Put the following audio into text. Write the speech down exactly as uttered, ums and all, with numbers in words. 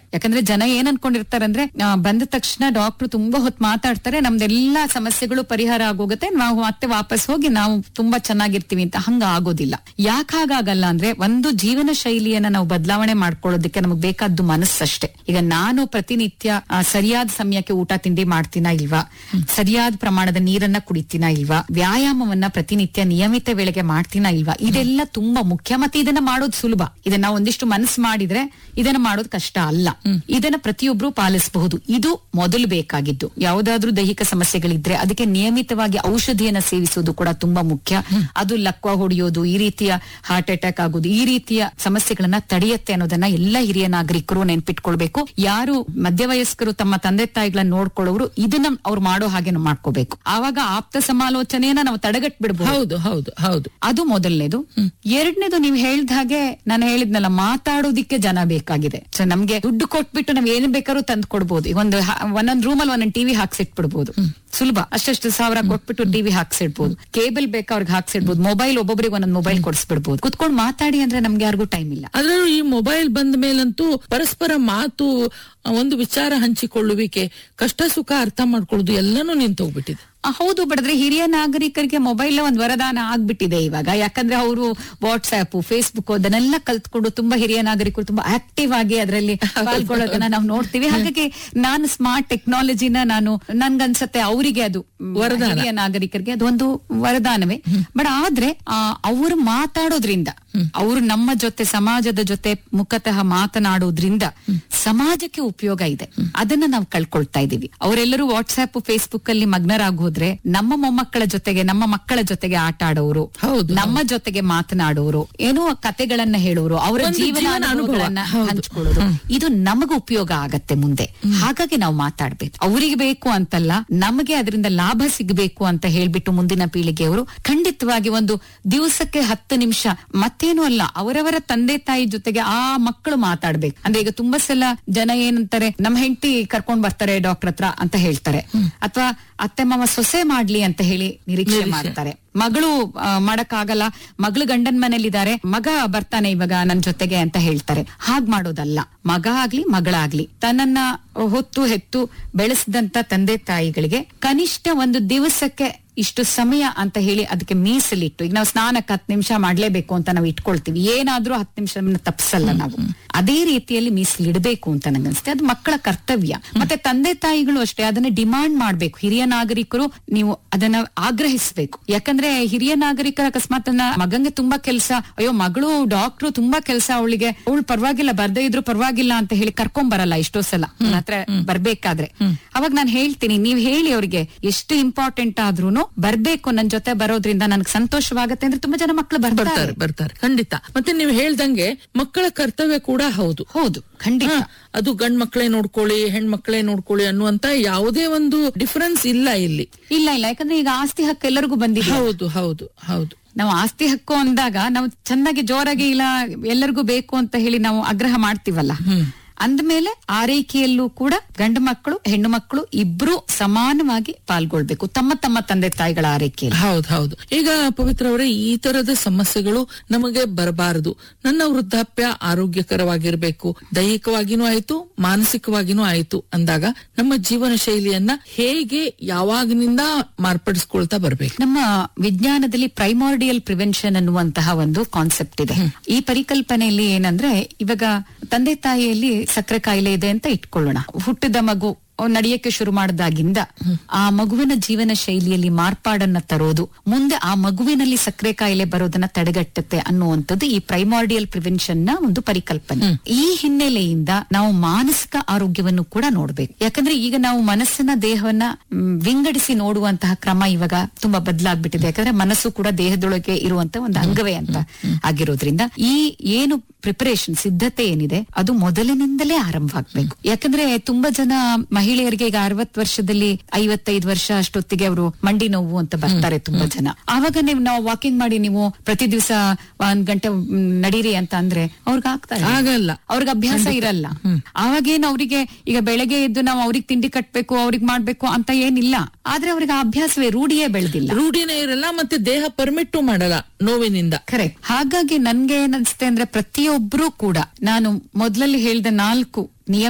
ಯಾಕಂದ್ರೆ ಜನ ಏನ್ ಅನ್ಕೊಂಡಿರ್ತಾರೆ ಅಂದ್ರೆ ಆ, ಬಂದ ತಕ್ಷಣ ಡಾಕ್ಟರ್ ತುಂಬಾ ಹೊತ್ತು ಮಾತಾಡ್ತಾರೆ, ನಮ್ದೆಲ್ಲಾ ಸಮಸ್ಯೆಗಳು ಪರಿಹಾರ ಆಗೋಗುತ್ತೆ, ನಾವು ಮತ್ತೆ ವಾಪಸ್ ಹೋಗಿ ನಾವು ತುಂಬಾ ಚೆನ್ನಾಗಿರ್ತೀವಿ ಅಂತ. ಹಂಗ ಆಗೋದಿಲ್ಲ. ಯಾಕೆ ಹಾಗಾಗಲ್ಲ ಅಂದ್ರೆ, ಒಂದು ಜೀವನ ಶೈಲಿಯನ್ನ ನಾವು ಬದಲಾವಣೆ ಮಾಡ್ಕೊಳ್ಳೋದಕ್ಕೆ ನಮಗ್ ಬೇಕಾದ್ದು ಮನಸ್ಸಷ್ಟೇ. ಈಗ ನಾನು ಪ್ರತಿನಿತ್ಯ ಆ, ಸರಿಯಾದ ಸಮಯಕ್ಕೆ ಊಟ ತಿಂಡಿ ಮಾಡ್ತೀನಾ ಇಲ್ವಾ, ಸರಿಯಾದ ಪ್ರಮಾಣದ ನೀರನ್ನ ಕುಡಿತೀನಾ ಇಲ್ವಾ, ವ್ಯಾಯಾಮವನ್ನ ಪ್ರತಿನಿತ್ಯ ನಿಯಮಿತ ವೇಳೆಗೆ ಮಾಡ್ತೀನಾ ಇಲ್ವಾ, ಇದೆಲ್ಲ ತುಂಬಾ ಮುಖ್ಯ. ಮತ್ತೆ ಇದನ್ನ ಮಾಡೋದು ಸುಲಭ. ಇದನ್ನ ನಾವು ಒಂದಿಷ್ಟು ಮನಸ್ಸು ಮಾಡಿದ್ರೆ ಇದನ್ನ ಮಾಡೋದು ಕಷ್ಟ ಅಲ್ಲ. ಇದನ್ನ ಪ್ರತಿಯೊಬ್ರು ಪಾಲಿಸಬಹುದು. ಇದು ಮೊದಲು ಬೇಕಾಗಿದ್ದು. ಯಾವುದಾದ್ರೂ ದೈಹಿಕ ಸಮಸ್ಯೆಗಳಿದ್ರೆ ಅದಕ್ಕೆ ನಿಯಮಿತವಾಗಿ ಔಷಧಿಯನ್ನ ಸೇವಿಸುವುದು ಕೂಡ ತುಂಬಾ ಮುಖ್ಯ. ಅದು ಲಕ್ವ ಹೊಡೆಯೋದು, ಈ ರೀತಿಯ ಹಾರ್ಟ್ ಅಟ್ಯಾಕ್ ಆಗೋದು, ಈ ರೀತಿಯ ಸಮಸ್ಯೆಗಳನ್ನ ತಡೆಯುತ್ತೆ ಅನ್ನೋದನ್ನ ಎಲ್ಲ ಹಿರಿಯ ನಾಗರಿಕರು ನೆನ್ಪಿಟ್ಕೊಳ್ಬೇಕು. ಯಾರು ಮಧ್ಯವಯಸ್ಕರು ತಮ್ಮ ತಂದೆ ತಾಯಿಗಳನ್ನ ನೋಡ್ಕೊಳ್ಳೋರು ಇದನ್ನ ಅವ್ರು ಮಾಡೋ ಹಾಗೆ ನಾವು ಮಾಡ್ಕೋಬೇಕು. ಆವಾಗ ಆಪ್ತ ಸಮಾಲೋಚನೆಯನ್ನ ನಾವು ತಡೆಗಟ್ ಬಿಡಬಹುದು. ಹೌದು ಹೌದು ಹೌದು ಅದು ಮೊದಲನೇದು. ಎರಡನೇದು, ನೀವು ಹೇಳ್ದ ಹಾಗೆ ನಾನು ಹೇಳಿದ್ನಲ್ಲ, ಮಾತಾಡೋದಿಕ್ಕೆ ಜನ ಬೇಕಾಗಿದೆ. ಸೊ ನಮ್ಗೆ ದುಡ್ಡು ಕೊಟ್ಬಿಟ್ಟು ನಾವ್ ಏನ್ ಬೇಕಾದ್ರೂ ತಂದು ಕೊಡ್ಬೋದು. ಈಗ ಒಂದು ಹ- ಒಂದೊಂದ್ ರೂಮಲ್ಲಿ ಒಂದೊಂದು ಟಿವಿ ಹಾಕ್ಸಿಟ್ಬಿಡ್ಬೋದು, ಸುಲಭ. ಅಷ್ಟಷ್ಟು ಸಾವಿರ ಕೊಟ್ಬಿಟ್ಟು ಟಿವಿ ಹಾಕ್ಸಿಡ್ಬೋದು. ಕೇಬಲ್ ಬೇಕಾ ಅವ್ರಿಗೆ ಹಾಕ್ಸಿಡ್ಬೋದು. ಮೊಬೈಲ್ ಒಬ್ಬೊಬ್ಬರಿಗೆ ಒಂದೊಂದು ಮೊಬೈಲ್ ಕೊಡಿಸ್ಬಿಡ್ಬೋದು. ಕುತ್ಕೊಂಡು ಮಾತಾಡಿ ಅಂದ್ರೆ ನಮ್ಗೆ ಯಾರಿಗೂ ಟೈಮ್ ಇಲ್ಲ. ಅದ್ರಲ್ಲೂ ಈ ಮೊಬೈಲ್ ಬಂದ ಮೇಲಂತೂ ಪರಸ್ಪರ ಮಾತು, ಒಂದು ವಿಚಾರ ಹಂಚಿಕೊಳ್ಳುವಿಕೆ, ಕಷ್ಟ ಸುಖ ಅರ್ಥ ಮಾಡ್ಕೊಳ್ಳೋದು ಎಲ್ಲನೂ ನಿಂತೋಗ್ಬಿಟ್ಟಿದೆ. ಆ, ಹೌದು. ಬಡದ್ರೆ ಹಿರಿಯ ನಾಗರಿಕರಿಗೆ ಮೊಬೈಲ್ ಒಂದು ವರದಾನ ಆಗ್ಬಿಟ್ಟಿದೆ ಇವಾಗ. ಯಾಕಂದ್ರೆ ಅವರು ವಾಟ್ಸ್ಆಪ್, ಫೇಸ್ಬುಕ್ ಅದನ್ನೆಲ್ಲ ಕಲ್ತ್ಕೊಂಡು ತುಂಬಾ ಹಿರಿಯ ನಾಗರಿಕರು ತುಂಬಾ ಆಕ್ಟಿವ್ ಆಗಿ ಅದರಲ್ಲಿ ಪಾಲ್ಗೊಳ್ಳೋದನ್ನ ನಾವು ನೋಡ್ತೀವಿ. ಹಾಗಾಗಿ ನಾನು ಸ್ಮಾರ್ಟ್ ಟೆಕ್ನಾಲಜಿನ ನಾನು ನನ್ಗನ್ಸತ್ತೆ ಅವರಿಗೆ ಅದು ವರದಾನ. ಹಿರಿಯ ನಾಗರಿಕರಿಗೆ ಅದು ಒಂದು ವರದಾನವೇ. ಬಟ್ ಆದ್ರೆ ಅವರು ಮಾತಾಡೋದ್ರಿಂದ, ಅವರು ನಮ್ಮ ಜೊತೆ ಸಮಾಜದ ಜೊತೆ ಮುಖತಃ ಮಾತನಾಡೋದ್ರಿಂದ ಸಮಾಜಕ್ಕೆ ಉಪಯೋಗ ಇದೆ. ಅದನ್ನ ನಾವು ಕಳ್ಕೊಳ್ತಾ ಇದೀವಿ. ಅವರೆಲ್ಲರೂ ವಾಟ್ಸ್ಆಪ್, ಫೇಸ್ಬುಕ್ ಅಲ್ಲಿ ಮಗ್ನರಾಗೋದ್ರೆ ನಮ್ಮ ಮೊಮ್ಮಕ್ಕಳ ಜೊತೆಗೆ, ನಮ್ಮ ಮಕ್ಕಳ ಜೊತೆಗೆ ಆಟ ಆಡೋರು, ಹೌದು. ನಮ್ಮ ಜೊತೆಗೆ ಮಾತನಾಡೋರು, ಏನೋ ಕತೆಗಳನ್ನ ಹೇಳೋರು, ಅವರ ಒಂದು ಜೀವನ ಜೀವನ ಅನುಭವಗಳನ್ನ ಅನುಭವ. ಹೌದು. ಹಂಚ್ಕೊಳ್ಳೋದು, ಇದು ನಮಗ ಉಪಯೋಗ ಆಗತ್ತೆ ಮುಂದೆ. ಹಾಗಾಗಿ ನಾವು ಮಾತಾಡ್ಬೇಕು. ಅವರಿಗೆ ಬೇಕು ಅಂತಲ್ಲ, ನಮಗೆ ಅದರಿಂದ ಲಾಭ ಸಿಗಬೇಕು ಅಂತ ಹೇಳ್ಬಿಟ್ಟು ಮುಂದಿನ ಪೀಳಿಗೆಯವರು ಖಂಡಿತವಾಗಿ ಒಂದು ದಿವಸಕ್ಕೆ ಹತ್ತು ನಿಮಿಷ, ಮತ್ತೇನು ಅಲ್ಲ, ಅವರವರ ತಂದೆ ತಾಯಿ ಜೊತೆಗೆ ಆ ಮಕ್ಕಳು ಮಾತಾಡ್ಬೇಕು. ಅಂದ್ರೆ ಈಗ ತುಂಬಾ ಸಲ ಜನ ಏನಂತಾರೆ, ನಮ್ಮ ಹೆಂಡತಿ ಕರ್ಕೊಂಡ್ ಬರ್ತಾರೆ ಡಾಕ್ಟರ್ ಹತ್ರ ಅಂತ ಹೇಳ್ತಾರೆ, ಅಥವಾ ಅತ್ತೆ ಮಾವ ಸೊಸೆ ಮಾಡ್ಲಿ ಅಂತ ಹೇಳಿ ನಿರೀಕ್ಷೆ ಮಾಡ್ತಾರೆ. ಮಗಳು ಮಾಡಕ್ ಆಗಲ್ಲ, ಮಗಳು ಗಂಡನ್ ಮನೇಲಿದ್ದಾರೆ, ಮಗ ಬರ್ತಾನೆ ಇವಾಗ ನನ್ ಜೊತೆಗೆ ಅಂತ ಹೇಳ್ತಾರೆ. ಹಾಗ್ ಮಾಡೋದಲ್ಲ. ಮಗ ಆಗ್ಲಿ ಮಗಳಾಗ್ಲಿ ತನ್ನನ್ನ ಹೊತ್ತು ಹೆತ್ತು ಬೆಳೆಸಿದಂತ ತಂದೆ ತಾಯಿಗಳಿಗೆ ಕನಿಷ್ಠ ಒಂದು ದಿವಸಕ್ಕೆ ಇಷ್ಟು ಸಮಯ ಅಂತ ಹೇಳಿ ಅದಕ್ಕೆ ಮೀಸಲಿಟ್ಟು, ಈಗ ನಾವು ಸ್ನಾನಕ್ಕೆ ಹತ್ತು ನಿಮಿಷ ಮಾಡ್ಲೇಬೇಕು ಅಂತ ನಾವು ಇಟ್ಕೊಳ್ತೀವಿ, ಏನಾದ್ರೂ ಹತ್ತು ನಿಮಿಷ ತಪ್ಪಿಸಲ್ಲ ನಾವು. ಅದೇ ರೀತಿಯಲ್ಲಿ ಮೀಸಲಿಡಬೇಕು ಅಂತ ನಂಗನ್ಸುತ್ತೆ. ಅದು ಮಕ್ಕಳ ಕರ್ತವ್ಯ. ಮತ್ತೆ ತಂದೆ ತಾಯಿಗಳು ಅಷ್ಟೇ ಅದನ್ನ ಡಿಮಾಂಡ್ ಮಾಡ್ಬೇಕು. ಹಿರಿಯ ನಾಗರಿಕರು ನೀವು ಅದನ್ನ ಆಗ್ರಹಿಸಬೇಕು. ಯಾಕಂದ್ರೆ ಹಿರಿಯ ನಾಗರಿಕರ ಅಕಸ್ಮಾತ್ ನನ್ನ ಮಗಂಗೆ ತುಂಬಾ ಕೆಲಸ, ಅಯ್ಯೋ ಮಗಳು ಡಾಕ್ಟ್ರು ತುಂಬಾ ಕೆಲಸ, ಅವಳಿಗೆ ಅವಳು ಪರವಾಗಿಲ್ಲ, ಬರ್ದೇ ಇದ್ರು ಪರವಾಗಿಲ್ಲ ಅಂತ ಹೇಳಿ ಕರ್ಕೊಂಡ್ ಬರಲ್ಲ ಎಷ್ಟೋ ಸಲ ನನ್ನ ಹತ್ರ ಬರ್ಬೇಕಾದ್ರೆ. ಅವಾಗ ನಾನು ಹೇಳ್ತೀನಿ, ನೀವ್ ಹೇಳಿ ಅವ್ರಿಗೆ ಎಷ್ಟು ಇಂಪಾರ್ಟೆಂಟ್ ಆದ್ರೂನು ಬರ್ಬೇಕು, ನನ್ ಜೊತೆ ಬರೋದ್ರಿಂದ ನನ್ಗೆ ಸಂತೋಷವಾಗತ್ತೆ ಅಂದ್ರೆ ತುಂಬಾ ಜನ ಮಕ್ಕಳು ಬರ್ತಾರೆ ಬರ್ತಾರೆ ಬರ್ತಾರೆ ಖಂಡಿತ. ಮತ್ತೆ ನೀವು ಹೇಳ್ದಂಗೆ ಮಕ್ಕಳ ಕರ್ತವ್ಯ ಕೂಡ ಹೌದು. ಹೌದು, ಖಂಡಿತ. ಹಾ, ಅದು ಗಂಡ್ ಮಕ್ಕಳೇ ನೋಡ್ಕೊಳ್ಳಿ, ಹೆಣ್ಮಕ್ಳೇ ನೋಡ್ಕೊಳ್ಳಿ ಅನ್ನುವಂತ ಯಾವುದೇ ಒಂದು ಡಿಫರೆನ್ಸ್ ಇಲ್ಲ ಇಲ್ಲಿ. ಇಲ್ಲ ಇಲ್ಲ ಯಾಕಂದ್ರೆ ಈಗ ಆಸ್ತಿ ಹಕ್ಕು ಎಲ್ಲರಿಗೂ ಬಂದಿದೆ. ಹೌದು ಹೌದು ಹೌದು. ನಾವು ಆಸ್ತಿ ಹಕ್ಕು ಅಂದಾಗ ನಾವು ಚೆನ್ನಾಗಿ ಜೋರಾಗಿ ಇಲ್ಲ ಎಲ್ಲರಿಗೂ ಬೇಕು ಅಂತ ಹೇಳಿ ನಾವು ಆಗ್ರಹ ಮಾಡ್ತೀವಲ್ಲ, ಅಂದ್ಮೇಲೆ ಆರೈಕೆಯಲ್ಲೂ ಕೂಡ ಗಂಡು ಮಕ್ಕಳು ಹೆಣ್ಣು ಮಕ್ಕಳು ಇಬ್ರು ಸಮಾನವಾಗಿ ಪಾಲ್ಗೊಳ್ಬೇಕು ತಮ್ಮ ತಮ್ಮ ತಂದೆ ತಾಯಿಗಳ ಆರೈಕೆಯಲ್ಲಿ. ಹೌದು ಹೌದು. ಈಗ ಪವಿತ್ರ ಅವರೇ, ಈ ತರದ ಸಮಸ್ಯೆಗಳು ನಮಗೆ ಬರಬಾರದು, ನನ್ನ ವೃದ್ಧಾಪ್ಯ ಆರೋಗ್ಯಕರವಾಗಿರ್ಬೇಕು, ದೈಹಿಕವಾಗಿನೂ ಆಯ್ತು ಮಾನಸಿಕವಾಗಿನೂ ಆಯ್ತು ಅಂದಾಗ ನಮ್ಮ ಜೀವನ ಶೈಲಿಯನ್ನ ಹೇಗೆ ಯಾವಾಗಿನಿಂದ ಮಾರ್ಪಡಿಸ್ಕೊಳ್ತಾ ಬರ್ಬೇಕು? ನಮ್ಮ ವಿಜ್ಞಾನದಲ್ಲಿ ಪ್ರೈಮಾರ್ಡಿಯಲ್ ಪ್ರಿವೆನ್ಷನ್ ಅನ್ನುವಂತಹ ಒಂದು ಕಾನ್ಸೆಪ್ಟ್ ಇದೆ. ಈ ಪರಿಕಲ್ಪನೆಯಲ್ಲಿ ಏನಂದ್ರೆ, ಇವಾಗ ತಂದೆ ತಾಯಿಯಲ್ಲಿ ಸಕ್ಕರೆ ಕಾಯಿಲೆ ಇದೆ ಅಂತ ಇಟ್ಕೊಳ್ಳೋಣ. ಹುಟ್ಟಿದ ಮಗು ನಡೆಯಕ್ಕೆ ಶುರು ಮಾಡಿದಾಗಿಂದ ಆ ಮಗುವಿನ ಜೀವನ ಶೈಲಿಯಲ್ಲಿ ಮಾರ್ಪಾಡನ್ನ ತರೋದು ಮುಂದೆ ಆ ಮಗುವಿನಲ್ಲಿ ಸಕ್ಕರೆ ಕಾಯಿಲೆ ಬರೋದನ್ನ ತಡೆಗಟ್ಟುತ್ತೆ ಅನ್ನುವಂಥದ್ದು ಈ ಪ್ರೈಮಾರ್ಡಿಯಲ್ ಪ್ರಿವೆನ್ಷನ್ ನ ಒಂದು ಪರಿಕಲ್ಪನೆ. ಈ ಹಿನ್ನೆಲೆಯಿಂದ ನಾವು ಮಾನಸಿಕ ಆರೋಗ್ಯವನ್ನು ಕೂಡ ನೋಡ್ಬೇಕು. ಯಾಕಂದ್ರೆ ಈಗ ನಾವು ಮನಸ್ಸಿನ ದೇಹವನ್ನ ವಿಂಗಡಿಸಿ ನೋಡುವಂತಹ ಕ್ರಮ ಇವಾಗ ತುಂಬಾ ಬದಲಾಗ್ಬಿಟ್ಟಿದೆ. ಯಾಕಂದ್ರೆ ಮನಸ್ಸು ಕೂಡ ದೇಹದೊಳಗೆ ಇರುವಂತ ಒಂದು ಅಂಗವೇ ಅಂತ ಆಗಿರೋದ್ರಿಂದ ಈ ಏನು ಪ್ರಿಪರೇಷನ್ ಸಿದ್ಧತೆ ಏನಿದೆ ಅದು ಮೊದಲಿನಿಂದಲೇ ಆರಂಭ ಆಗ್ಬೇಕು. ಯಾಕಂದ್ರೆ ತುಂಬಾ ಜನ ಮಹಿಳೆಯರಿಗೆ ಈಗ ಅರವತ್ತು ವರ್ಷದಲ್ಲಿ ಐವತ್ತೈದು ವರ್ಷ ಅಷ್ಟೊತ್ತಿಗೆ ಅವರು ಮಂಡಿ ನೋವು ಅಂತ ಬರ್ತಾರೆ ತುಂಬಾ ಜನ. ಆವಾಗ ನೀವು ನಾವು ವಾಕಿಂಗ್ ಮಾಡಿ ನೀವು ಪ್ರತಿ ದಿವಸ ಒಂದ್ ಗಂಟೆ ನಡೀರಿ ಅಂತ ಅಂದ್ರೆ ಅವ್ರಿಗೆ ಆಗ್ತಾರೆ ಆಗಲ್ಲ, ಅವ್ರಿಗೆ ಅಭ್ಯಾಸ ಇರಲ್ಲ. ಅವಾಗೇನು ಅವರಿಗೆ ಈಗ ಬೆಳಗ್ಗೆ ಎದ್ದು ನಾವು ಅವ್ರಿಗೆ ತಿಂಡಿ ಕಟ್ಬೇಕು ಅವ್ರಿಗೆ ಮಾಡ್ಬೇಕು ಅಂತ ಏನಿಲ್ಲ. ಆದ್ರೆ ಅವ್ರಿಗೆ ಆ ಅಭ್ಯಾಸವೇ ರೂಢಿಯೇ ಬೆಳೆದಿಲ್ಲ, ರೂಢಿನೇ ಇರಲ್ಲ, ಮತ್ತೆ ದೇಹ ಪರ್ಮಿಟ್ ಮಾಡಲ್ಲ ನೋವಿನಿಂದ. ಕರೆಕ್ಟ್. ಹಾಗಾಗಿ ನನ್ಗೆ ಏನನ್ಸುತ್ತೆ ಅಂದ್ರೆ ಪ್ರತಿಯೊಬ್ರು ಕೂಡ ನಾನು ಮೊದಲಲ್ಲಿ ಹೇಳಿದ ನಾಲ್ಕು ನಿಯಮ